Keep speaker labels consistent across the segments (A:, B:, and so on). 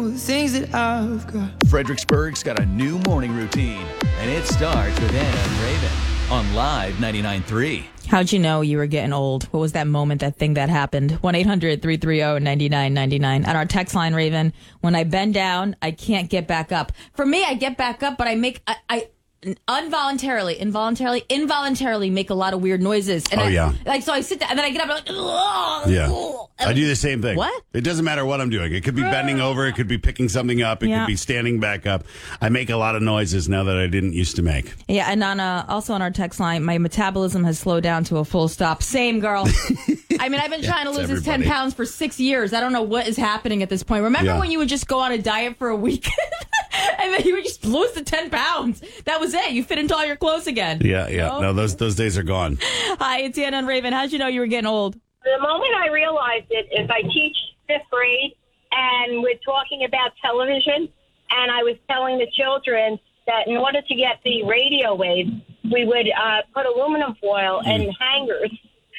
A: The things that I've got.
B: Fredericksburg's got a new morning routine, and it starts with Anna and Raven on Live 99.3.
C: How'd you know you were getting old? What was that moment, that thing that happened? 1-800-330-9999. On our text line, Raven, when I bend down, I can't get back up. For me, I get back up, but I involuntarily make a lot of weird noises. And so I sit down, and then I get up, and I'm like, ugh.
D: Yeah. I do the same thing.
C: What?
D: It doesn't matter what I'm doing. It could be bending over. It could be picking something up. It could be standing back up. I make a lot of noises now that I didn't used to make.
C: Yeah, and also on our text line, my metabolism has slowed down to a full stop. Same, girl. I mean, I've been trying to lose this 10 pounds for 6 years. I don't know what is happening at this point. Remember when you would just go on a diet for a week and then you would just lose the 10 pounds? That was it. You fit into all your clothes again.
D: Yeah. Oh. No, those days are gone.
C: Hi, it's Anna and Raven. How'd you know you were getting old?
E: The moment I realized it is I teach fifth grade, and we're talking about television, and I was telling the children that in order to get the radio waves, we would put aluminum foil and hangers.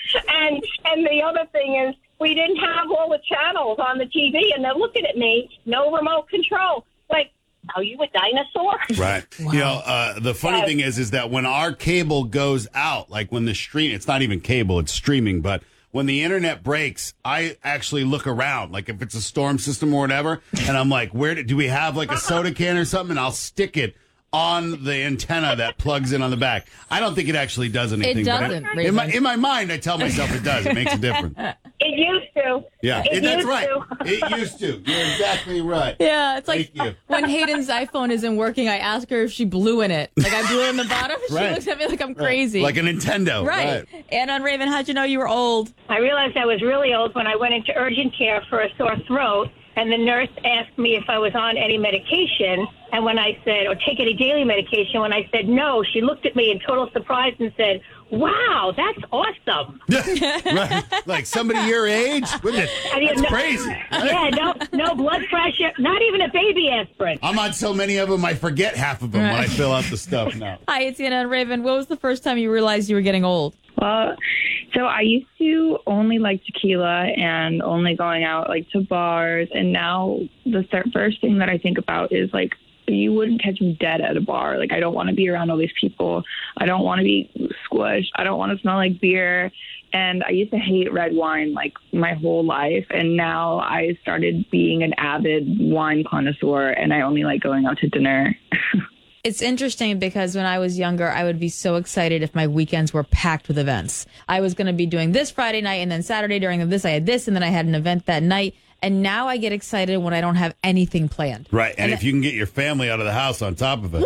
E: And the other thing is we didn't have all the channels on the TV, and they're looking at me, no remote control. Like, are you a dinosaur?
D: Right. Wow. You know, the funny thing is that when our cable goes out, like when the stream, it's not even cable, it's streaming, but when the internet breaks, I actually look around, like if it's a storm system or whatever, and I'm like, do we have like a soda can or something? And I'll stick it on the antenna that plugs in on the back. I don't think it actually does anything.
C: It doesn't.
D: In my mind, I tell myself it does. It makes a difference.
E: It used to.
D: Yeah, that's right. It used to. You're exactly right.
C: Yeah, it's like when Hayden's iPhone isn't working, I ask her if she blew in it. Like I blew in the bottom, she looks at me like I'm crazy.
D: Like a Nintendo.
C: Right. And on Raven, how'd you know you were old?
E: I realized I was really old when I went into urgent care for a sore throat, and the nurse asked me if I was on any medication, and when I said, or take any daily medication, when I said no, she looked at me in total surprise and said, wow, that's awesome.
D: Right. Like somebody your age? That's crazy.
E: Yeah, no blood pressure, not even a baby aspirin.
D: I'm on so many of them, I forget half of them when I fill out the stuff now.
C: Hi, it's Anna and Raven. What was the first time you realized you were getting old?
F: Well, so I used to only like tequila and only going out like to bars. And now the first thing that I think about is like, you wouldn't catch me dead at a bar. Like, I don't want to be around all these people. I don't want to be squished. I don't want to smell like beer. And I used to hate red wine like my whole life. And now I started being an avid wine connoisseur, and I only like going out to dinner.
C: It's interesting because when I was younger, I would be so excited if my weekends were packed with events. I was going to be doing this Friday night, and then Saturday during this, I had this, and then I had an event that night. And now I get excited when I don't have anything planned.
D: Right. And if you can get your family out of the house on top of it. Woo!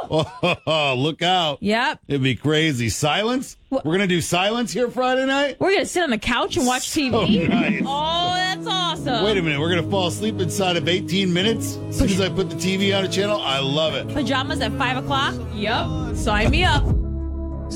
D: Oh, look out.
C: Yep.
D: It'd be crazy. Silence? We're going to do silence here Friday night?
C: We're going to sit on the couch and watch TV?
D: Nice.
C: Oh, that's awesome.
D: Wait a minute. We're going to fall asleep inside of 18 minutes as soon as I put the TV on a channel? I love it.
C: Pajamas at 5 o'clock? Yep. Sign me up.